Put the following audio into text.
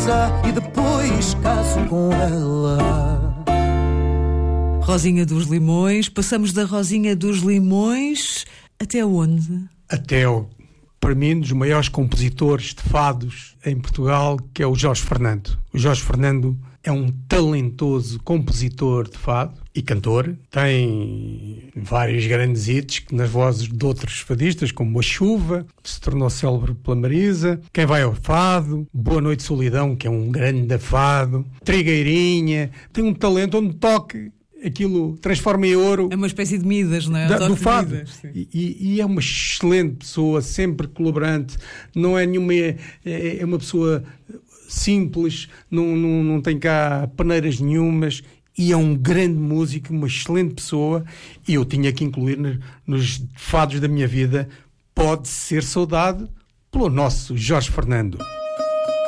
casa e depois caso com ela. Rosinha dos Limões, passamos da Rosinha dos Limões até onde? Até para mim, um dos maiores compositores de fados em Portugal, que é o Jorge Fernando. O Jorge Fernando é um talentoso compositor de fado e cantor. Tem vários grandes hits nas vozes de outros fadistas, como A Chuva, que se tornou célebre pela Marisa, Quem Vai ao Fado, Boa Noite Solidão, que é um grande fado, Trigueirinha. Tem um talento onde toque, aquilo transforma em ouro. É uma espécie de Midas, não é? Do fado. Midas, e é uma excelente pessoa, sempre colaborante, não é nenhuma. É uma pessoa simples, não tem cá peneiras nenhumas, e é um grande músico, uma excelente pessoa, e eu tinha que incluir nos fados da minha vida Pode Ser Saudade, pelo nosso Jorge Fernando.